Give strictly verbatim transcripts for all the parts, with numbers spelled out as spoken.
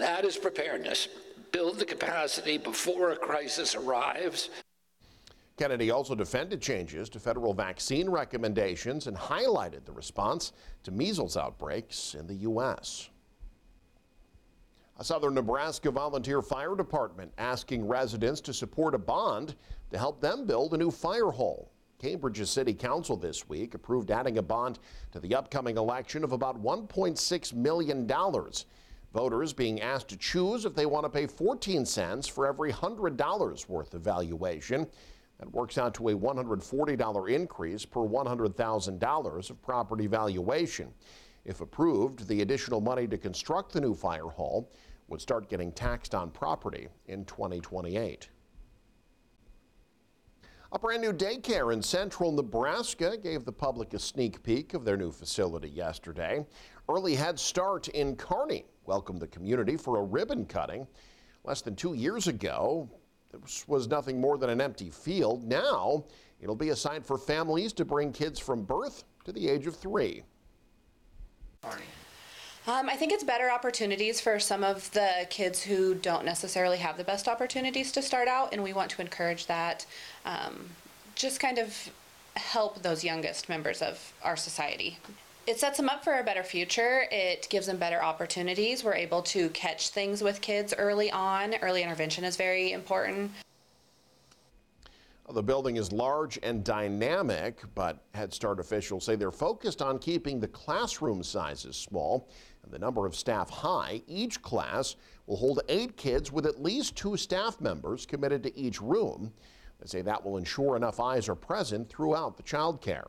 That is preparedness. Build the capacity before a crisis arrives. Kennedy also defended changes to federal vaccine recommendations and highlighted the response to measles outbreaks in the U S A Southern Nebraska volunteer fire department asking residents to support a bond to help them build a new fire hall. Cambridge's City Council this week approved adding a bond to the upcoming election of about one point six million dollars. Voters being asked to choose if they want to pay fourteen cents for every one hundred dollars worth of valuation. That works out to a one hundred forty dollars increase per one hundred thousand dollars of property valuation. If approved, the additional money to construct the new fire hall would start getting taxed on property in twenty twenty-eight. A brand new daycare in central Nebraska gave the public a sneak peek of their new facility yesterday. Early Head Start in Kearney welcomed the community for a ribbon cutting. Less than two years ago, this was nothing more than an empty field. Now, it'll be a site for families to bring kids from birth to the age of three. Um, I think it's better opportunities for some of the kids who don't necessarily have the best opportunities to start out, and we want to encourage that. Um, just kind of help those youngest members of our society. It sets them up for a better future. It gives them better opportunities. We're able to catch things with kids early on. Early intervention is very important. The building is large and dynamic, but Head Start officials say they're focused on keeping the classroom sizes small and the number of staff high. Each class will hold eight kids with at least two staff members committed to each room. They say that will ensure enough eyes are present throughout the child care.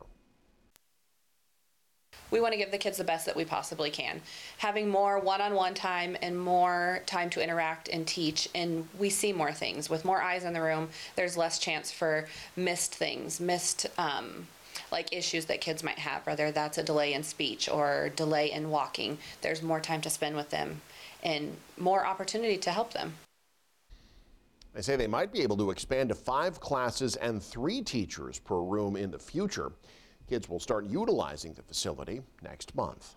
We want to give the kids the best that we possibly can. Having more one-on-one time and more time to interact and teach, and we see more things. With more eyes in the room, there's less chance for missed things, missed um, like issues that kids might have, whether that's a delay in speech or delay in walking. There's more time to spend with them and more opportunity to help them. They say they might be able to expand to five classes and three teachers per room in the future. Kids will start utilizing the facility next month.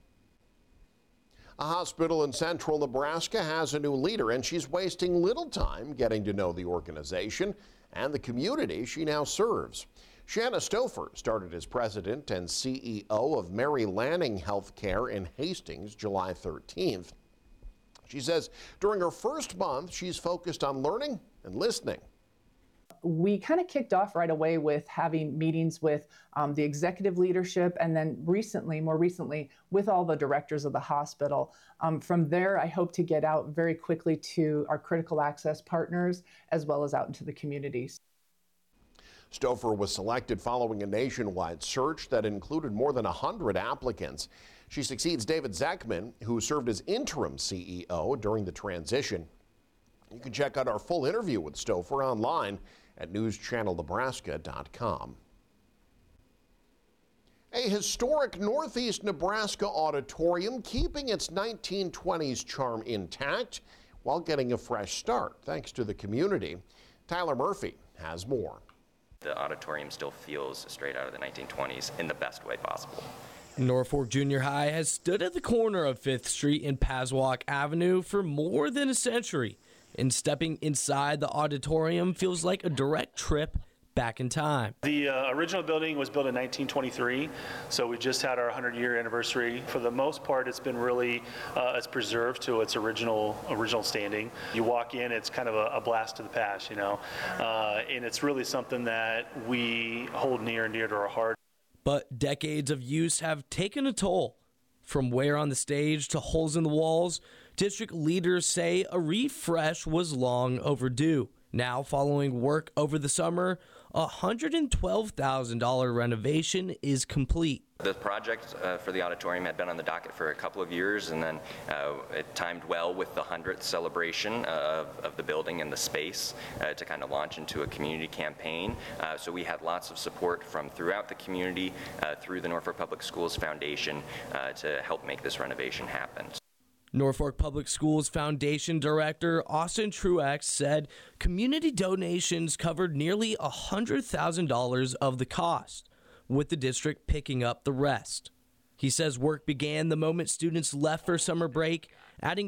A hospital in central Nebraska has a new leader, and she's wasting little time getting to know the organization and the community she now serves. Shanna Stouffer started as president and C E O of Mary Lanning Healthcare in Hastings July thirteenth. She says during her first month, she's focused on learning and listening. We kind of kicked off right away with having meetings with um, the executive leadership, and then recently, more recently, with all the directors of the hospital. Um, from there, I hope to get out very quickly to our critical access partners, as well as out into the communities. Stouffer was selected following a nationwide search that included more than one hundred applicants. She succeeds David Zeckman, who served as interim C E O during the transition. You can check out our full interview with Stouffer online at news channel nebraska dot com. A historic Northeast Nebraska auditorium keeping its nineteen twenties charm intact while getting a fresh start thanks to the community. Tyler Murphy has more. The auditorium still feels straight out of the nineteen twenties in the best way possible. Norfolk Junior High has stood at the corner of Fifth Street and Paswauk Avenue for more than a century. And stepping inside the auditorium feels like a direct trip back in time. The uh, original building was built in nineteen twenty-three, so we just had our one hundred year anniversary. For the most part, it's been really, uh, it's preserved to its original original standing. You walk in, it's kind of a, a blast to the past, you know, uh, and it's really something that we hold near and dear to our heart. But decades of use have taken a toll. From wear on the stage to holes in the walls, district leaders say a refresh was long overdue. Now, following work over the summer, a one hundred twelve thousand dollars renovation is complete. The project uh, for the auditorium had been on the docket for a couple of years, and then uh, it timed well with the hundredth celebration of, of the building and the space uh, to kind of launch into a community campaign. Uh, so we had lots of support from throughout the community uh, through the Norfolk Public Schools Foundation uh, to help make this renovation happen. Norfolk Public Schools Foundation Director Austin Truex said community donations covered nearly one hundred thousand dollars of the cost, with the district picking up the rest. He says work began the moment students left for summer break, adding